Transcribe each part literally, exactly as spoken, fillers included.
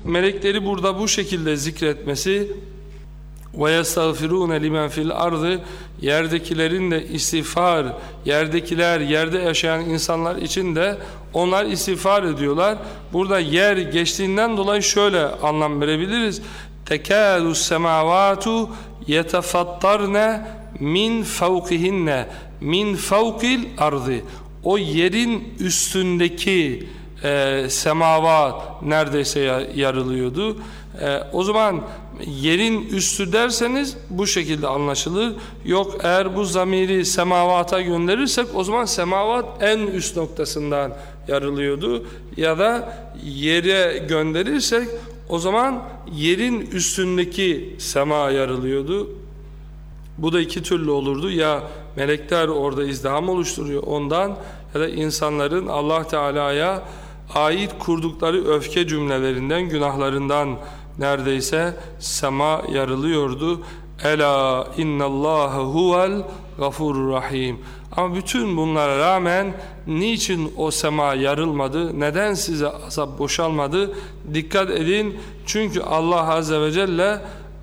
melekleri burada bu şekilde zikretmesi وَيَسْتَغْفِرُونَ لِمَنْ فِي الْأَرْضِ yerdekilerin de istiğfar, yerdekiler, yerde yaşayan insanlar için de onlar istiğfar ediyorlar. Burada yer geçtiğinden dolayı şöyle anlam verebiliriz. تَكَادُ السَّمَاوَاتُ يَتَفَطَّرْنَ min فَوْقِهِنَّ min فَوْقِ الْأَرْضِ o yerin üstündeki e, semavat neredeyse yarılıyordu. E, o zaman yerin üstü derseniz bu şekilde anlaşılır. Yok, eğer bu zamiri semavata gönderirsek o zaman semavat en üst noktasından yarılıyordu. Ya da yere gönderirsek o zaman yerin üstündeki sema yarılıyordu. Bu da iki türlü olurdu. Ya melekler orada izdiham oluşturuyor ondan, ya da insanların Allah Teala'ya ait kurdukları öfke cümlelerinden, günahlarından neredeyse sema yarılıyordu. Ela innallâhe huvel gafurur rahim. Ama bütün bunlara rağmen niçin o sema yarılmadı? Neden size azap boşalmadı? Dikkat edin. Çünkü Allah Azze ve Celle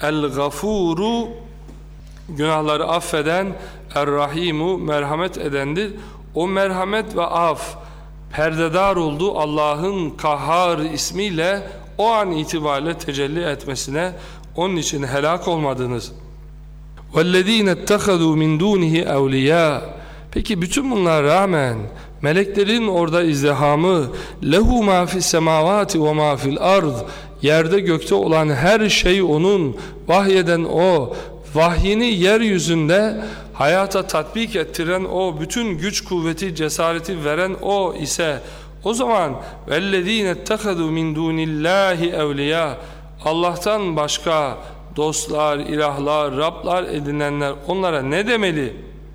el-gafuru, günahları affeden, er-rahimu, merhamet edendir. O merhamet ve af perdedar oldu Allah'ın Kahhar ismiyle o an itibariyle tecelli etmesine. Onun için helak olmadınız. وَالَّذ۪ينَ اتَّخَذُوا مِنْ دُونِهِ اَوْلِيَا Peki bütün bunlara rağmen meleklerin orada izdihamı لَهُ مَا فِي السَّمَاوَاتِ وَمَا فِي الْأَرْضِ yerde gökte olan her şey onun, vahyeden o, vahyini yeryüzünde hayata tatbik ettiren o, bütün güç kuvveti cesareti veren o ise o zaman وَالَّذ۪ينَ اتَّخَذُوا مِنْ دُونِ اللّٰهِ اَوْلِيَا Allah'tan başka dostlar, ilahlar, Rablar edinenler onlara ne demeli?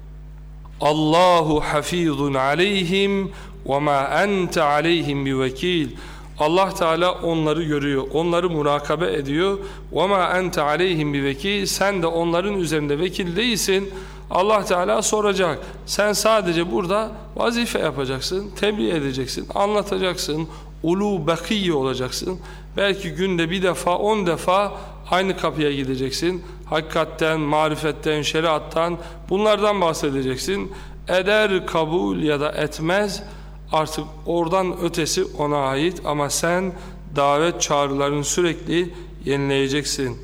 Allahu hafizun aleyhim ve ma ente aleyhim bivekil. Allah Teala onları görüyor, onları murakabe ediyor. Ve ma ente aleyhim bivekil. Sen de onların üzerinde vekil değilsin. Allah Teala soracak. Sen sadece burada vazife yapacaksın, tebliğ edeceksin, anlatacaksın, ulu bekiye olacaksın. Belki günde bir defa, on defa aynı kapıya gideceksin. Hakikatten, marifetten, şeriattan, bunlardan bahsedeceksin. Eder kabul ya da etmez, artık oradan ötesi ona ait, ama sen davet çağrılarını sürekli yenileyeceksin.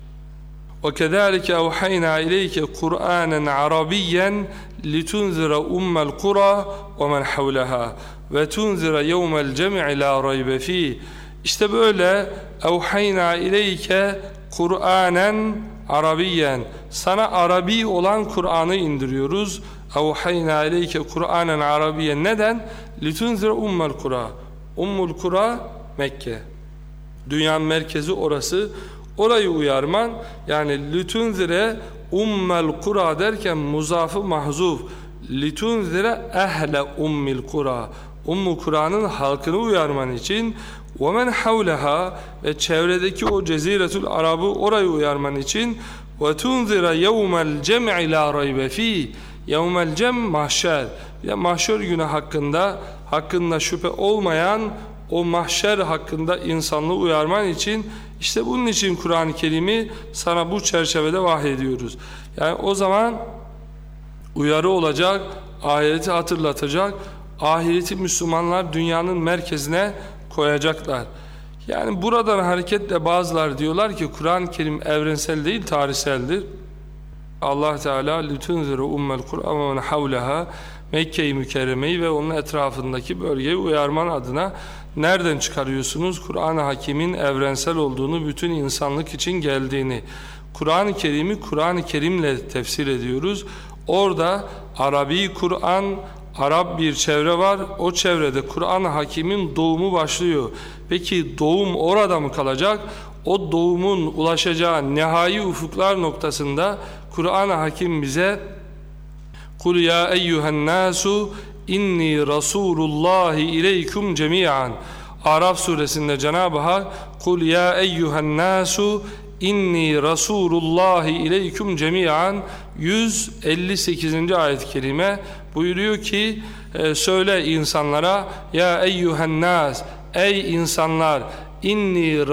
وَكَذَٰلِكَ اَوْحَيْنَا اِلَيْكَ قُرْآنًا عَرَبِيًّا لِتُنْذِرَ اُمَّ الْقُرَى وَمَنْ حَوْلَهَا وَتُنْذِرَ يَوْمَ الْجَمْعِ لَا رَيْبَ ف۪يهِ İşte böyle اَوْحَيْنَا اِلَيْكَ قُرْآنًا عَرَبِيًّا sana Arabi olan Kur'an'ı indiriyoruz. اَوْحَيْنَا اِلَيْكَ قُرْآنًا عَرَبِيًّا neden? لِتُنْذِرَ اُمَّ الْقُرَى Ummul Kura Mekke. Dünyanın merkezi orası. Orayı uyarman, yani lütunzire ummel kura derken muzafı mahzuf, lütunzire ehle ummil kura, Ummu Kur'an'ın halkını uyarman için, ve men havleha ve çevredeki o ceziretül arabı orayı uyarman için, ve tunzire yevmel cem'i la raybe fî, yevmel cem mahşer, bir de mahşer günü hakkında hakkında şüphe olmayan o mahşer hakkında insanlığı uyarman için, işte bunun için Kur'an-ı Kerim'i sana bu çerçevede vahyediyoruz. Yani o zaman uyarı olacak, ahireti hatırlatacak, ahireti Müslümanlar dünyanın merkezine koyacaklar. Yani buradan hareketle bazılar diyorlar ki Kur'an-ı Kerim evrensel değil, tarihseldir. Allah Teala lütunziru ummel Kur'an ve men havleha, Mekke-i Mükerreme'yi ve onun etrafındaki bölgeyi uyarman adına nereden çıkarıyorsunuz? Kur'an-ı Hakim'in evrensel olduğunu, bütün insanlık için geldiğini. Kur'an-ı Kerim'i Kur'an-ı Kerim'le tefsir ediyoruz. Orada Arabi Kur'an, Arap bir çevre var. O çevrede Kur'an-ı Hakim'in doğumu başlıyor. Peki doğum orada mı kalacak? O doğumun ulaşacağı nihai ufuklar noktasında Kur'an-ı Hakim bize "Kul ya eyyuhen nasu inni rasulullahi ileykum cemiyan." Araf suresinde Cenab-ı Hak "Kul ya eyyuhen nasu inni rasulullahi ileykum cemiyan" yüz elli sekizinci ayet-i kerime buyuruyor ki e, söyle insanlara, ya eyyuhen nas, ey insanlar, inni